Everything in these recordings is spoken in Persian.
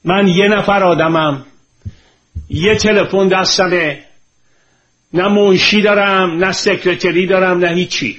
من یه نفر آدمم، یه تلفن دستمه، نه منشی دارم نه سکرتری دارم نه هیچی.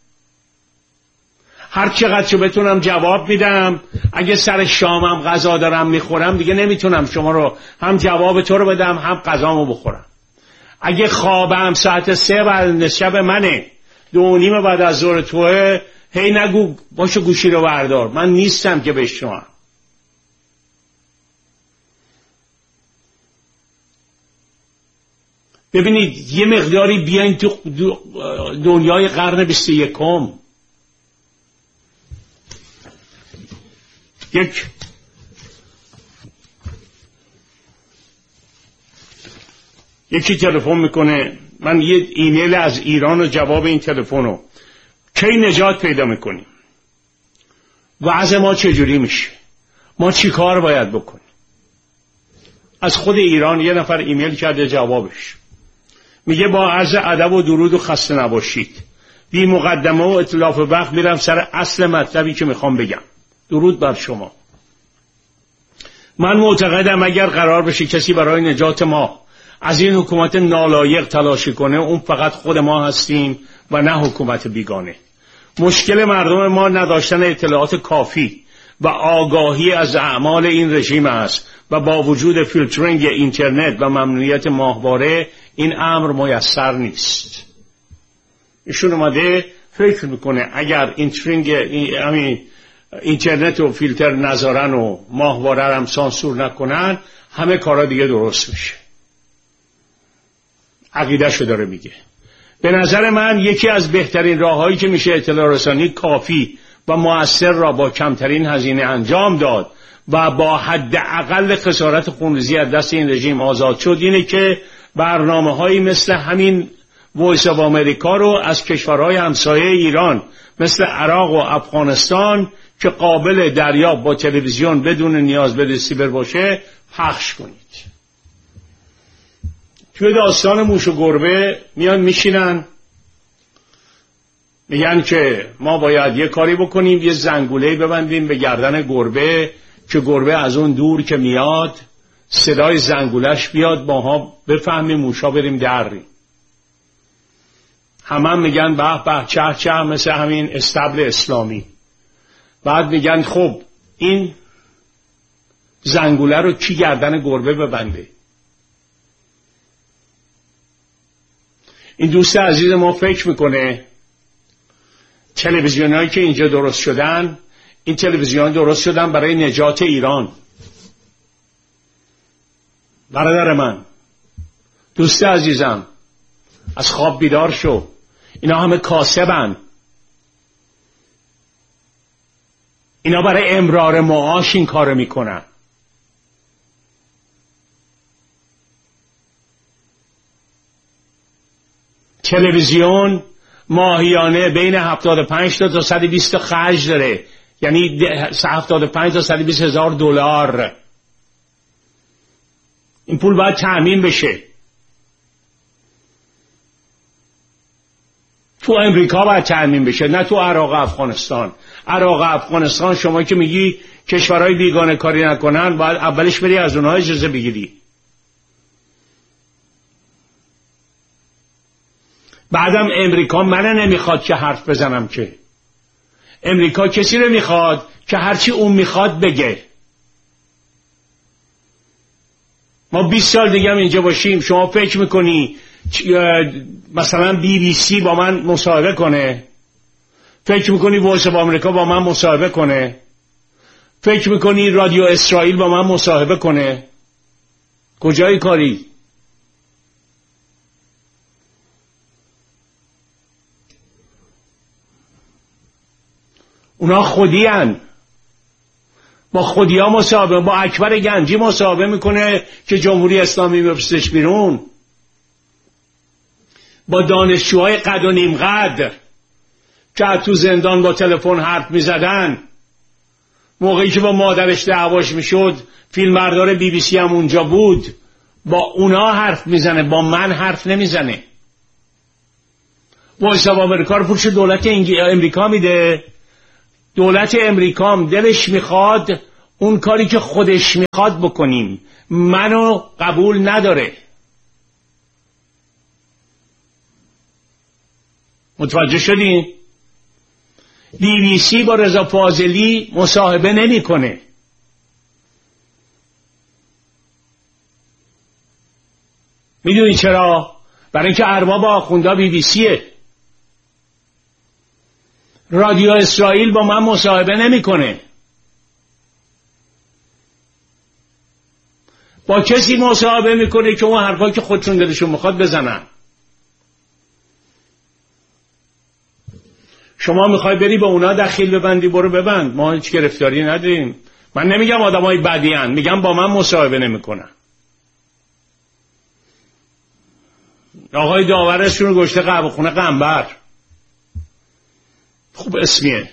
هر چقدر که بتونم جواب میدم. اگه سر شامم غذا دارم میخورم دیگه نمیتونم شما رو هم جواب تو رو بدم هم غذامو بخورم. اگه خوابم ساعت 3 بعد شب منه 2:30 بعد از ظهر توه، هی نگو باشو گوشی رو بردار، من نیستم که بشنوم. ببینید یه مقداری بیاین تو دنیای قرن 21. یکی تلفن میکنه، من یه ایمیل از ایران و جواب این تلفن رو کی نجات پیدا میکنیم؟ وضع ما چجوری میشه؟ ما چی کار باید بکنیم؟ از خود ایران یه نفر ایمیل کرده، جوابش میگه با عرض ادب و درود و خسته نباشید، بی مقدمه و اتلاف وقت میرم سر اصل مطلبی که میخوام بگم. درود بر شما. من معتقدم اگر قرار بشه کسی برای نجات ما از این حکومت نالایق تلاشی کنه، اون فقط خود ما هستیم و نه حکومت بیگانه. مشکل مردم ما نداشتن اطلاعات کافی و آگاهی از اعمال این رژیم است و با وجود فیلترینگ اینترنت و ممنوعیت ماهواره این امر میسر نیست. ایشون اومده فکر میکنه اگر اینترنت و فیلتر نذارن و ماهواره هم سانسور نکنن همه کارا دیگه درست میشه. عقیده‌شو داره میگه. به نظر من یکی از بهترین راههایی که میشه اطلاع رسانی کافی و مؤثر را با کمترین هزینه انجام داد و با حداقل خسارت خونریزی از دست این رژیم آزاد شد اینه که برنامه‌هایی مثل همین وایس آف امریکا رو از کشورهای همسایه ایران مثل عراق و افغانستان که قابل دریافت با تلویزیون بدون نیاز به ریسیور باشه پخش کنید. توی داستان موش و گربه میان میشینن میگن که ما باید یه کاری بکنیم، یه زنگوله‌ای ببندیم به گردن گربه که گربه از اون دور که میاد صدای زنگولش بیاد، ماها بفهمیم موشا بریم دریم. هم میگن به به چه چه، مثل همین استبل اسلامی. بعد میگن خب این زنگوله رو کی گردن گربه ببنده؟ این دوست عزیز ما فکر میکنه تلویزیونایی که اینجا درست شدن، این تلویزیون درست شدن برای نجات ایران. برادر من، دوست عزیزم، از خواب بیدار شو. اینا همه کاسبن. اینا برای امرار معاش این کارو میکنن. تلویزیون ماهیانه بین 75 تا 120 تا خرج داره، یعنی 75 تا 120 هزار دلار. این پول باید تأمین بشه. تو امریکا باید تأمین بشه، نه تو عراق افغانستان. عراق افغانستان شما که میگی کشورهای بیگانه کاری نکنن، باید اولش بری از اونها اجازه بگیری. بعدم امریکا منو نمیخواد که حرف بزنم، که امریکا کسی رو میخواد که هرچی اون میخواد بگه. ما 20 سال دیگه هم اینجا باشیم، شما فکر میکنی مثلا BBC با من مصاحبه کنه؟ فکر میکنی وایس آف امریکا با من مصاحبه کنه؟ فکر میکنی رادیو اسرائیل با من مصاحبه کنه؟ کجای کاری؟ اونا خودیان، با خودیا مصاحبه، با اکبر گنجی مصاحبه میکنه که جمهوری اسلامی بفرستش بیرون، با دانشجوهای قد و نیم قد که تو زندان با تلفن حرف میزدن. موقعی که با مادرش دعواش میشد فیلمبردار BBC هم اونجا بود، با اونا حرف میزنه، با من حرف نمیزنه. وایس آف امریکا رو پولش دولت امریکا میده. دولت امریکا هم دلش میخواد اون کاری که خودش میخواد بکنیم، منو قبول نداره. متوجه شدین؟ BBC با رضا فاضلی مصاحبه نمیکنه. میدونی چرا؟ برای اینکه ارباب آخوندا BBCه. رادیو اسرائیل با من مصاحبه نمیکنه. با کسی مصاحبه میکنه که اون حرفایی که خودشون دلشون میخواد بزنن. شما میخوای بری به اونا دخیل ببندی، برو ببند، ما هیچ گرفتاری نداریم. من نمیگم آدمای بدی ان، میگم با من مصاحبه نمیکنن. آقای داورشون رو گشته قهوه خونه قنبر، خوب اسمیه.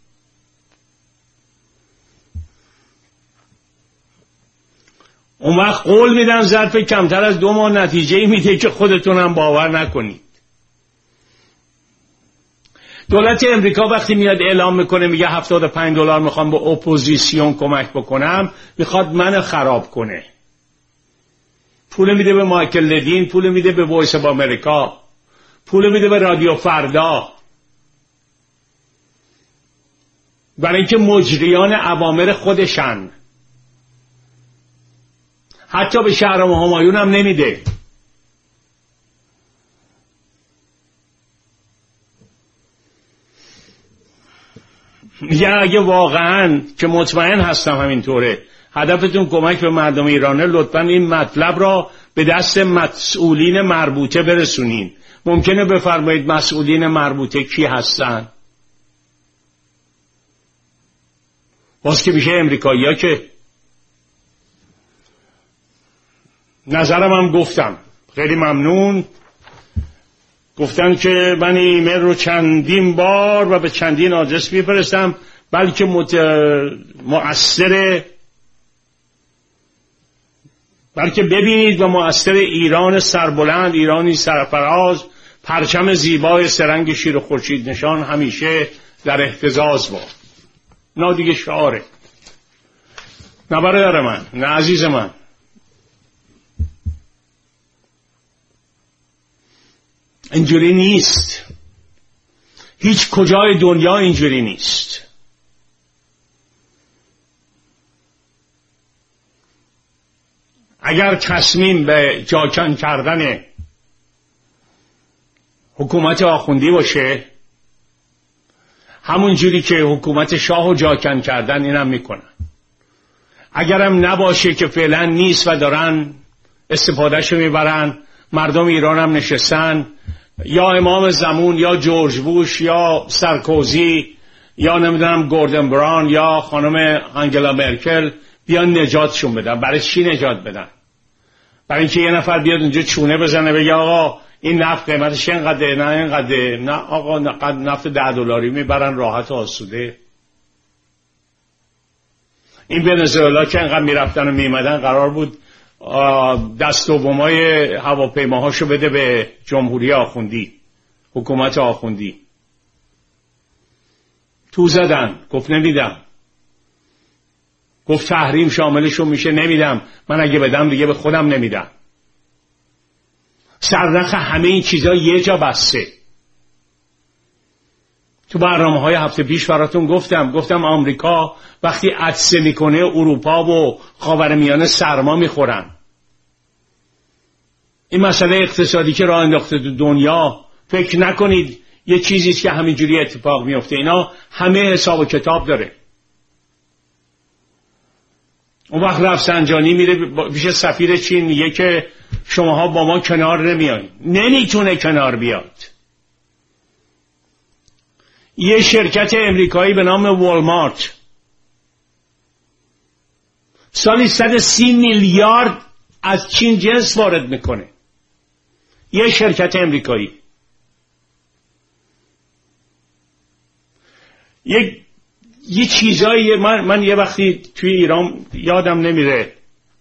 اون وقت قول میدن ظرف کمتر از 2 ماه نتیجه میده که خودتونم باور نکنید. دولت امریکا وقتی میاد اعلام میکنه میگه $75 میخوام به اپوزیسیون کمک بکنم، میخواد من خراب کنه. پول میده به مایکل لدین، پول میده به وایس آف امریکا، پول میده به رادیو فردا، برای اینکه مجریان اوامر خودشن. حتی به شهرام همایون هم نمیده. میگه اگه واقعا، که مطمئن هستم همینطوره، هدفتون کمک به مردم ایرانه، لطفا این مطلب را به دست مسئولین مربوطه برسونین. ممکنه بفرمایید مسئولین مربوطه کی هستن؟ باز که میشه امریکایی ها. که نظرم هم گفتم، خیلی ممنون. گفتن که من ایمیل رو چندین بار و به چندین آدرس میفرستم، بلکه مؤثر، بلکه ببینید و مؤثر ایران سربلند، ایرانی سرفراز، پرچم زیبای سرنگ شیر و خورشید نشان همیشه در اهتزاز باد. نه دیگه شعاره. نه برادر من، نه عزیز من. اینجوری نیست. هیچ کجای دنیا اینجوری نیست. اگر تصمیم به جاکن کردن حکومت آخوندی باشه، همون جوری که حکومت شاه و جاکن کردن اینم میکنن. اگرم نباشه که فعلا نیست و دارن استفادهشو میبرن، مردم ایران هم نشستن، یا امام زمان یا جورج بوش یا سرکوزی یا نمیدونم گوردن براون یا خانم انگلا مرکل بیان نجاتشون بدن. برای چی نجات بدن؟ برای اینکه یه نفر بیاد اونجا چونه بزنه بگه آقا این نفت قیمتش اینقدره، نه اینقدره، نه آقا نفت $10 میبرن راحت و آسوده. این ونزوئلا که اینقدر میرفتن و میمدن قرار بود دست دومای هواپیماهاشو بده به جمهوری آخوندی، حکومت آخوندی. تو زدن، گفت نمیدم، گفت تحریم شاملشون میشه، نمیدم، من اگه بدم دیگه به خودم نمیدم. سرنخ همه این چیزا یه جا بسته. تو برنامه‌های هفته پیش براتون گفتم آمریکا وقتی عطسه میکنه اروپا و خاورمیانه سرما میخورن. این مسئله اقتصادی که راه انداخته تو دنیا، فکر نکنید یه چیزیست که همینجوری اتفاق میفته. اینا همه حساب و کتاب داره. اون وقت رفسنجانی میره پیش سفیر چین میگه که شماها با ما کنار نمیایید. نمیتونه کنار بیاد. یه شرکت امریکایی به نام والمارت سالی 130 میلیارد از چین جنس وارد میکنه. یه شرکت امریکایی. یه چیزایی من یه وقتی توی ایران یادم نمیره،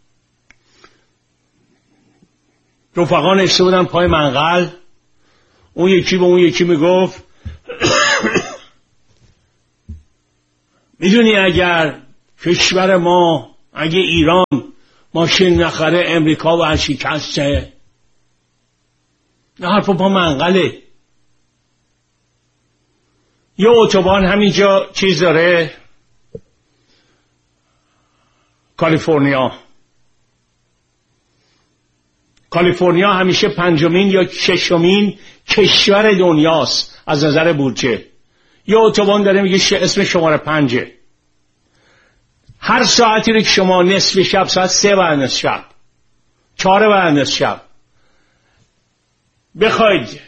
رفقا نشسته بودن پای منقل، اون یکی به اون یکی میگفت میدونی اگر کشور ما اگه ایران ماشین نخره امریکا و شکسته. نه حرف با منقله. یه اتوبان همینجا چیز داره، کالیفرنیا همیشه 5مین یا 6مین کشور دنیاست از نظر بودجه. یه اتوبان داره میگه اسم شماره 5. هر ساعتی رو که شما نصف شب، ساعت 3 بعد از شب، 4 بعد از شب بخواید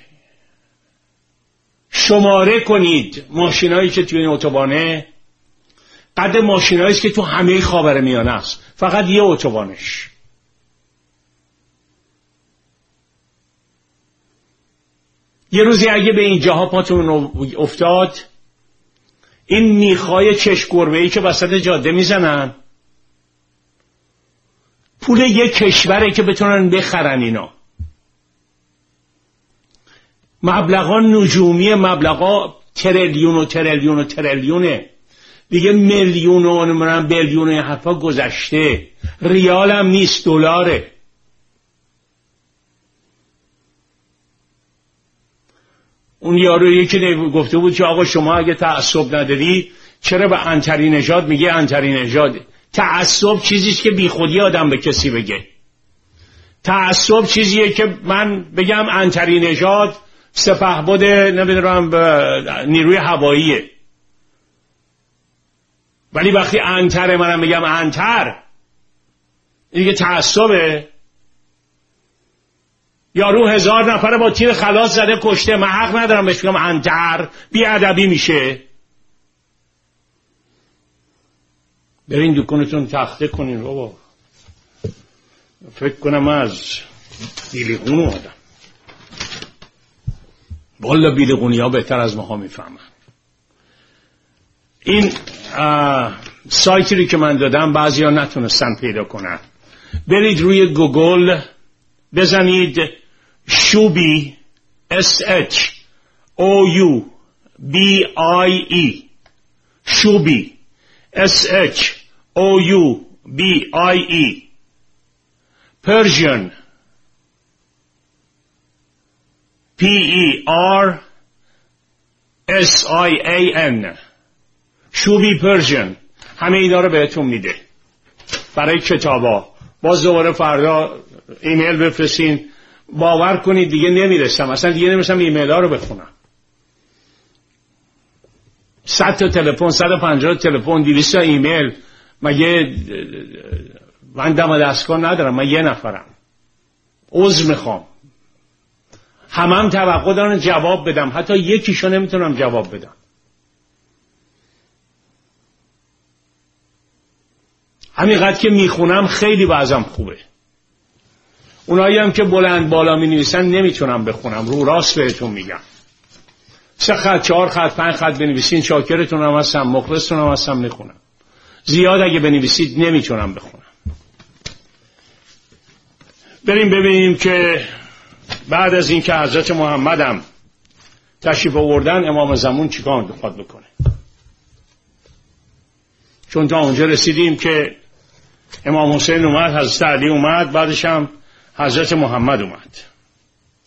شماره کنید ماشینایی که توی این اتوبانه، قد ماشینایی است که تو همه خاورمیانه است، فقط یه اتوبانش. یه روزی اگه به این جاها پاتون افتاد، این میخای چشم گربه‌ای که وسط جاده میزنن پول یک کشوره که بتونن بخرن اینا. مبلغا نجومی، مبلغا تریلیون و تریلیون و تریلیونه دیگه، میلیون و نمیدونم بیلیون و حرفا گذشته. ریال هم نیست، دلاره. اون یارو یکی گفته بود که آقا شما اگه تعصب نداری چرا به عنتری نژاد میگه عنتری نژاد؟ تعصب چیزیست که بی خودی آدم به کسی بگه. تعصب چیزیه که من بگم عنتری نژاد سپهبد نمیدونم نیروی هواییه، ولی وقتی عنتر منم بگم عنتر دیگه تعصبه. یارو 1000 نفر با تیر خلاص زده کشته، من حق ندارم بهش بگم عنتر، بی ادبی میشه. برین دکونتون تخته کنین بابا. فکر کنم از بیلیغون آدم، والا بیلیغونی ها بهتر از ماها میفهمن. این سایتی رو که من دادم بعضی ها نتونستن پیدا کنن. برید روی گوگل بزنید شوبی SHOUBIE شوبی SHOUBIE Persian PERSIAN شوبی پرژن. همه اینا رو بهتون میده برای کتابا. باز دوباره فردا ایمیل بفرستین. باور کنید دیگه نمیرسم، اصلا دیگه نمیرسم ایمیل ها رو بخونم. 100 تا تلفن، 150 تلفن، 200 ایمیل. مگه من دم دستگاه ندارم؟ من یه نفرم، عذر میخوام. همم توقع دارن جواب بدم، حتی یکیشو نمیتونم جواب بدم. همینقدر که میخونم خیلی وضعم خوبه. اونایی هم که بلند بالا می نویسن نمیتونم بخونم، رو راست بهتون میگم. 3 خط 4 خط 5 خط بنویسین شاکرتون هم هستم، مخلصتون هم هستم، میخونم. زیاد اگه بنویسید نمیتونم بخونم. بریم ببینیم که بعد از این که حضرت محمدم تشریف آوردن امام زمان چیکار میخواد بکنه. چون تا اونجا رسیدیم که امام حسین اومد، حضرت علی اومد، بعدش هم حضرت محمد اومد.